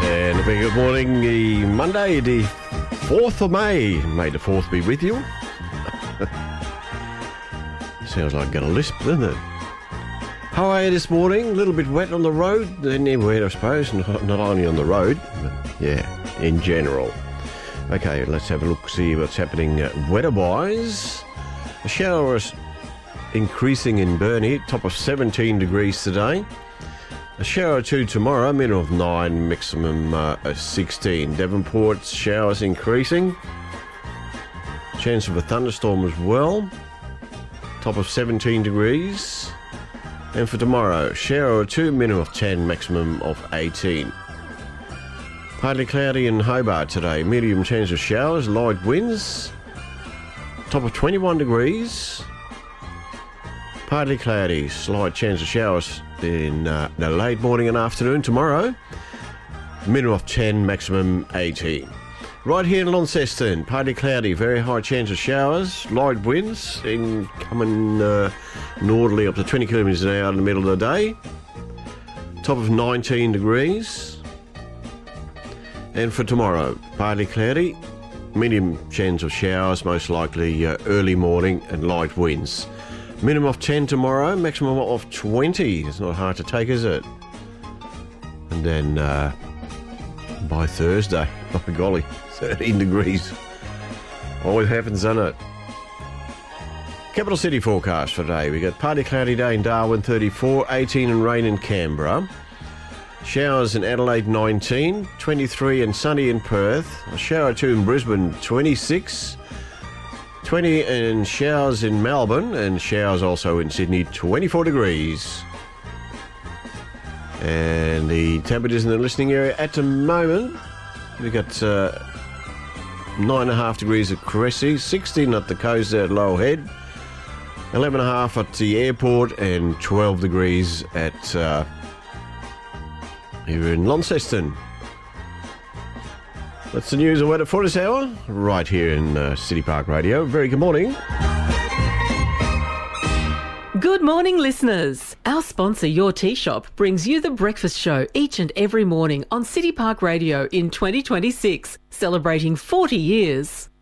And a very good morning, the Monday, the 4th of May. May the 4th be with you. Sounds like got a lisp, doesn't it? How are you this morning? A little bit wet on the road. Anywhere, I suppose. Not only on the road, but yeah, in general. Okay, let's have a look, see what's happening weather-wise. The showers increasing in Burnie, top of 17 degrees today. A shower or two tomorrow, minimum of 9, maximum 16. Devonport, showers increasing. Chance of a thunderstorm as well. Top of 17 degrees. And for tomorrow, shower or two, minimum of 10, maximum of 18. Partly cloudy in Hobart today. Medium chance of showers, light winds. Top of 21 degrees. Partly cloudy, slight chance of showers in the late morning and afternoon tomorrow. Minimum of 10, maximum 18. Right here in Launceston, partly cloudy, very high chance of showers, light winds, coming northerly up to 20 kilometres an hour in the middle of the day. Top of 19 degrees. And for tomorrow, partly cloudy, medium chance of showers, most likely early morning, and light winds. Minimum of 10 tomorrow, maximum of 20. It's not hard to take, is it? And then by Thursday, by golly, 13 degrees. Always happens, doesn't it? Capital City forecast for today. We got partly cloudy day in Darwin, 34, 18 and rain in Canberra. Showers in Adelaide, 19, 23 and sunny in Perth. A shower or two in Brisbane, 26. 20 and showers in Melbourne, and showers also in Sydney, 24 degrees. And the temperatures in the listening area at the moment, we've got 9.5 degrees at Cressy, 16 at the coast there at Low Head, 11.5 at the airport, and 12 degrees at here in Launceston. That's the news and weather for this hour, right here in City Park Radio. Very good morning. Good morning, listeners. Our sponsor, Your Tea Shop, brings you the breakfast show each and every morning on City Park Radio in 2026, celebrating 40 years.